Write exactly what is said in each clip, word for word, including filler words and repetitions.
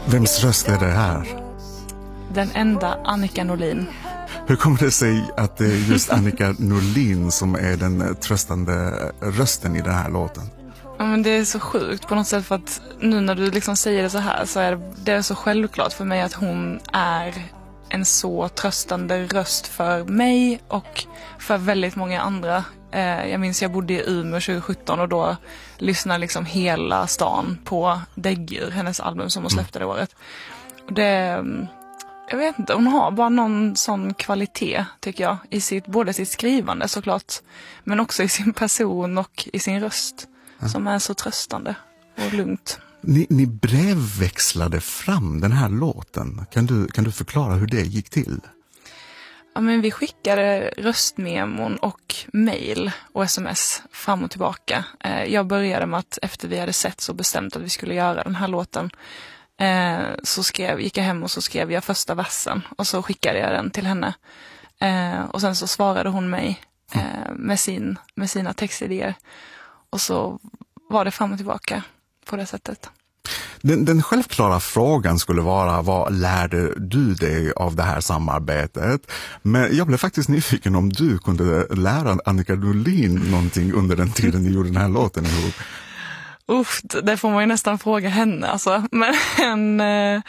Vems röst är det här? Den enda Annika Norlin. Hur kommer det sig att det är just Annika Norlin som är den tröstande rösten i den här låten? Ja, men det är så sjukt på något sätt, för att nu när du liksom säger det så här så är det, det är så självklart för mig att hon är en så tröstande röst för mig och för väldigt många andra. Eh, jag minns jag bodde i Umeå tjugo sjutton och då lyssnade liksom hela stan på Däggdjur, hennes album som hon släppte det året. Och det, jag vet inte, hon har bara någon sån kvalitet tycker jag i sitt, både sitt skrivande såklart, men också i sin person och i sin röst ja. Som är så tröstande och lugnt. Ni, ni brevväxlade fram den här låten. Kan du, kan du förklara hur det gick till? Ja, men vi skickade röstmemon och mejl och sms fram och tillbaka. Eh, jag började med att efter vi hade sett så bestämt att vi skulle göra den här låten eh, så skrev, gick jag hem och så skrev jag första versen och så skickade jag den till henne. Eh, och sen så svarade hon mig eh, med, sin, med sina textidéer och så var det fram och tillbaka på det sättet. Den, den självklara frågan skulle vara, vad lärde du dig av det här samarbetet? Men jag blev faktiskt nyfiken om du kunde lära Annika Norlin någonting under den tiden ni gjorde den här låten ihop. Uff, det får man ju nästan fråga henne alltså. Men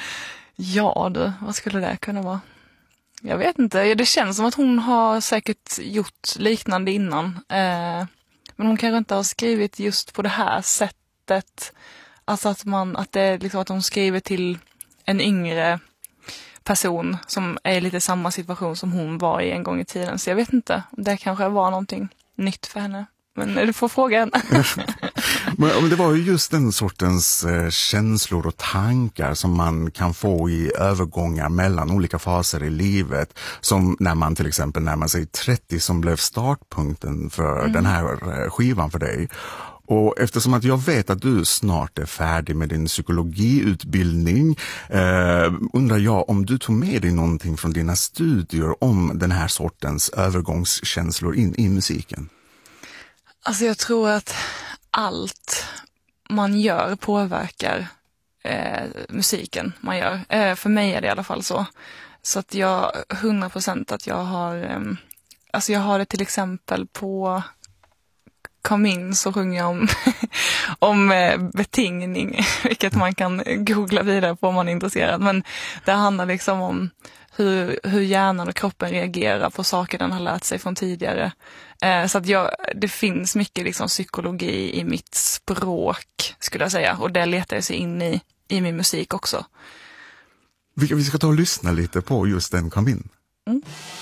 ja du, vad skulle det kunna vara? Jag vet inte, det känns som att hon har säkert gjort liknande innan. Men hon kanske inte har skrivit just på det här sättet. Alltså att, man, att, det är liksom att hon skriver till en yngre person som är i lite samma situation som hon var i en gång i tiden. Så jag vet inte, det kanske var någonting nytt för henne. Men du får fråga henne. Men det var ju just den sortens eh, känslor och tankar som man kan få i övergångar mellan olika faser i livet. Som när man till exempel närmar sig trettio som blev startpunkten för mm. den här eh, skivan för dig. Och eftersom att jag vet att du snart är färdig med din psykologiutbildning eh, undrar jag om du tog med dig någonting från dina studier om den här sortens övergångskänslor in i musiken. Alltså jag tror att allt man gör påverkar eh, musiken man gör. Eh, för mig är det i alla fall så. Så att jag hundra procent att jag har, eh, alltså jag har det till exempel på Kom in så sjunger jag om, om eh, betingning, vilket man kan googla vidare på om man är intresserad. Men det handlar liksom om hur, hur hjärnan och kroppen reagerar på saker den har lärt sig från tidigare. Eh, så att jag, det finns mycket liksom psykologi i mitt språk skulle jag säga. Och det letar jag sig in i, i min musik också. Vi, vi ska ta och lyssna lite på just den Kom in. Mm.